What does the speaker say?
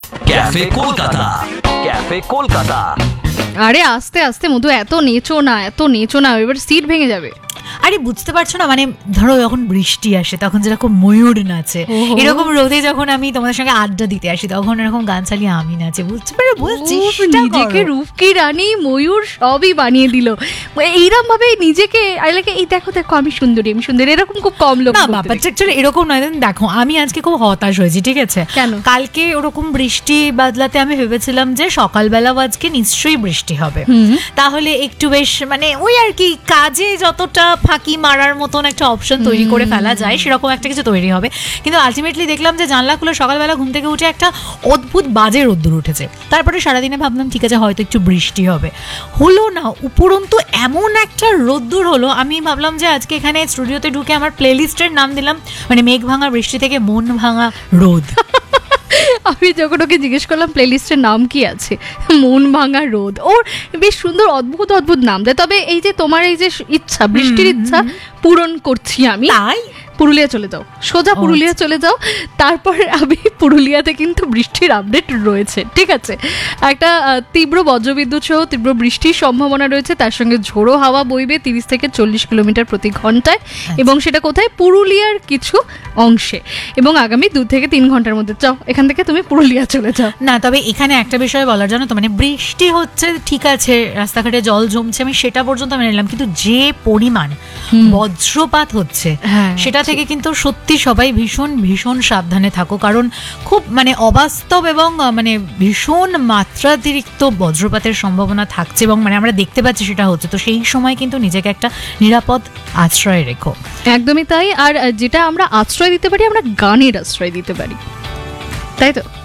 Cafe Kolkata, cafe Kolkata. আরে আস্তে আস্তে মধু, এত নেচো না, এবার সিট ভেঙে যাবে। আরে বুঝতে পারছো না, মানে ধরো যখন বৃষ্টি আসে তখন যেরকম ময়ূর নাচে, এরকম রোদে যখন আমি তোমাদের সঙ্গে আড্ডা দিতে আসি তখন এরকম গান চালিয়ে আমি নাচে, বুঝতে পারো? বলছি নিজেকে রূপকি রানী ময়ূর সবই বানিয়ে দিল এইরকম ভাবে নিজেকে। এই দেখো আমি সুন্দরী, এরকম খুব কম লোক। না ব্যাপারটা অ্যাকচুয়ালি এরকম নয়। দেখো আমি আজকে খুব হতাশ হয়েছি, ঠিক আছে? কেন? কালকে ওরকম বৃষ্টি বাদলাতে আমি ভেবেছিলাম যে সকালবেলা আজকে নিশ্চয়ই বৃষ্টি হবে, তাহলে একটু বেশ মানে ওই আর কি কাজে যতটা ফাঁকি মারার মতন একটা অপশন তৈরি করে ফেলা যায় সেরকম একটা কিছু তৈরি হবে। কিন্তু আলটিমেটলি দেখলাম যে জানলা খুলে সকালবেলা ঘুম থেকে উঠে একটা অদ্ভুত বাজে রোদ্দুর উঠেছে। তারপরে সারাদিনে ভাবলাম ঠিক আছে হয়তো একটু বৃষ্টি হবে, হলো না। উপরন্তু এমন একটা রোদ্দুর হলো, আমি ভাবলাম যে আজকে এখানে স্টুডিওতে ঢুকে আমার প্লেলিস্টের নাম দিলাম মানে মেঘ ভাঙা বৃষ্টি থেকে মন ভাঙা রোদ। আমি যখন ওকে জিজ্ঞেস করলাম প্লেলিস্টের নাম কি আছে, মন ভাঙা রোদ। ওর বেশ সুন্দর অদ্ভুত নাম দেয়। তবে এই যে তোমার এই যে ইচ্ছা, বৃষ্টির ইচ্ছা পূরণ করছি আমি। তাই পুরুলিয়া চলে যাও, সোজা পুরুলিয়া চলে যাও। তারপর আমি পুরুলিয়াতে কিন্তু বৃষ্টির আপডেট রয়েছে, ঠিক আছে? একটা তীব্র বজ্রবিদ্যুৎ সহ তীব্র বৃষ্টির সম্ভাবনা রয়েছে, তার সঙ্গে ঝোড়ো হাওয়া বইবে 30 থেকে 40 কিলোমিটার প্রতি ঘন্টায়। এবং সেটা কোথায়? পুরুলিয়ার কিছু অংশে। এবং আগামী 2 থেকে 3 ঘন্টার মধ্যে যাও এখান থেকে তুমি পুরুলিয়া চলে যাও। না তবে এখানে একটা বিষয় বলার, জানো তো, মানে বৃষ্টি হচ্ছে ঠিক আছে, রাস্তাঘাটে জল জমছে, আমি সেটা পর্যন্ত মেনে নিলাম, কিন্তু যে পরিমাণ বজ্রপাত হচ্ছে সেটা থেকে কিন্তু সত্যি সবাই ভীষণ ভীষণ সাবধানে থাকো, কারণ খুব মানে অবাস্তব এবং মানে ভীষণ মাত্রাতিরিক্ত বজ্রপাতের সম্ভাবনা থাকছে এবং মানে আমরা দেখতে পাচ্ছি সেটা হচ্ছে। তো সেই সময় কিন্তু নিজেকে একটা নিরাপদ আশ্রয় রেখো। একদমই তাই। আর যেটা আমরা আশ্রয় দিতে পারি, আমরা গানের আশ্রয় দিতে পারি, তাই তো?